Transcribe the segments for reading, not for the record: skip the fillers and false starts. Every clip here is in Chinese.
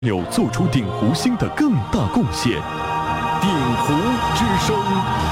有做出鼎湖星的更大贡献。鼎湖之声。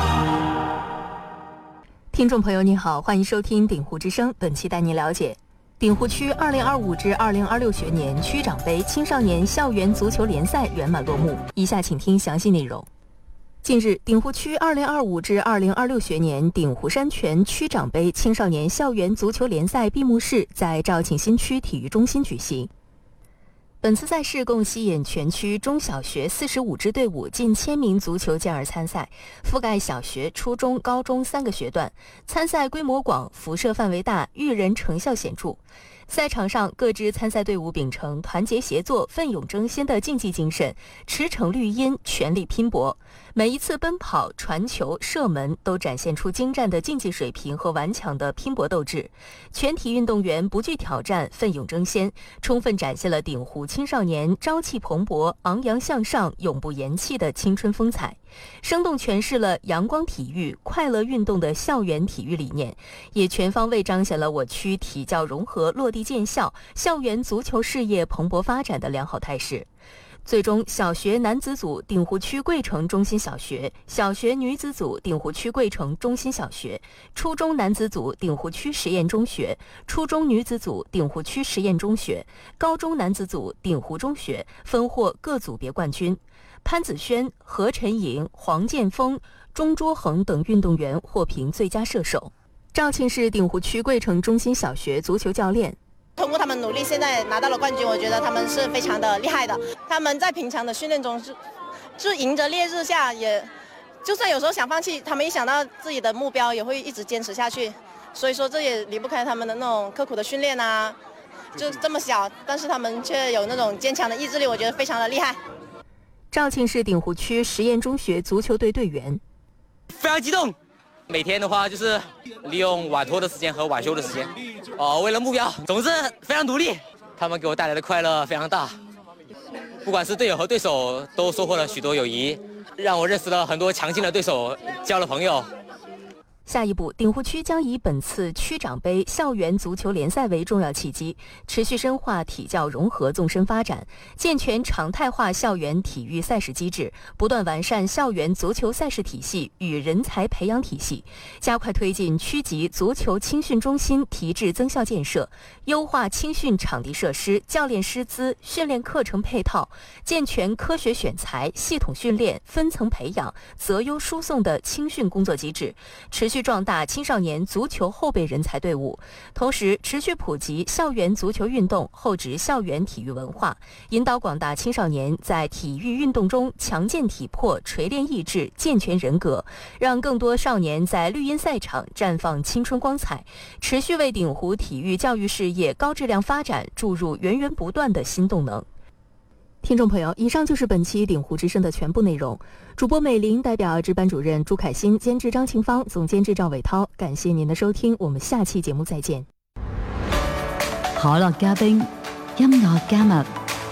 听众朋友你好，欢迎收听鼎湖之声，本期带您了解鼎湖区2025至2026学年区长杯青少年校园足球联赛圆满落幕。以下请听详细内容。近日，鼎湖区2025至2026学年鼎湖山泉区长杯青少年校园足球联赛闭幕式在肇庆新区体育中心举行。本次赛事共吸引全区中小学45支队伍近1000名足球健儿参赛，覆盖小学、初中、高中3个学段，参赛规模广，辐射范围大，育人成效显著。赛场上，各支参赛队伍秉承团结协作、奋勇争先的竞技精神，驰骋绿茵，全力拼搏。每一次奔跑、传球、射门都展现出精湛的竞技水平和顽强的拼搏斗志。全体运动员不惧挑战，奋勇争先，充分展现了鼎湖青少年朝气蓬勃、昂扬向上、永不言弃的青春风采，生动诠释了阳光体育、快乐运动的校园体育理念，也全方位彰显了我区体教融合、落地见效、校园足球事业蓬勃发展的良好态势。最终，小学男子组鼎湖区桂城中心小学，小学女子组鼎湖区桂城中心小学，初中男子组鼎湖区实验中学，初中女子组鼎湖区实验中学，高中男子组鼎湖中学分获各组别冠军。潘子轩、何晨颖、黄建峰、钟卓恒等运动员获评最佳射手。肇庆市鼎湖区桂城中心小学足球教练通过他们努力，现在拿到了冠军，我觉得他们是非常的厉害的。他们在平常的训练中是迎着烈日下，也就算有时候想放弃，他们一想到自己的目标，也会一直坚持下去。所以说，这也离不开他们的那种刻苦的训练啊。就这么小，但是他们却有那种坚强的意志力，我觉得非常的厉害。 肇庆市鼎湖区实验中学足球队队员非常激动。每天的话就是利用晚托的时间和晚休的时间，为了目标，总之非常努力。他们给我带来的快乐非常大，不管是队友和对手，都收获了许多友谊，让我认识了很多强劲的对手，交了朋友。 下一步，鼎湖区将以本次区长杯校园足球联赛为重要契机，持续深化体教融合纵深发展，健全常态化校园体育赛事机制，不断完善校园足球赛事体系与人才培养体系，加快推进区级足球青训中心提质增效建设，优化青训场地设施、教练师资、训练课程配套，健全科学选材、系统训练、分层培养、择优输送的青训工作机制，持续壮大青少年足球后备人才队伍，同时持续普及校园足球运动，厚植校园体育文化，引导广大青少年在体育运动中强健体魄、锤炼意志、健全人格，让更多少年在绿茵赛场绽放青春光彩，持续为鼎湖体育教育事业高质量发展注入源源不断的新动能。听众朋友，以上就是本期鼎湖之声的全部内容。主播美玲代表值班主任朱凯欣，监制张庆芳，总监制赵伟涛，感謝您的收聽，我們下期節目再見。 可樂加冰，音樂加密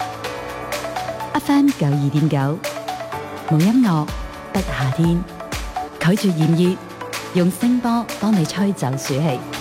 FM 92.9，無音樂不夏天，拒絕炎熱，用聲波幫你吹走暑氣。